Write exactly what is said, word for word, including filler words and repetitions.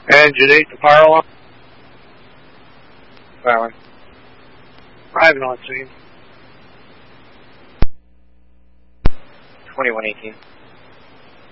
Engine eight, the fire alarm. Firing. Arriving on scene. twenty-one eighteen.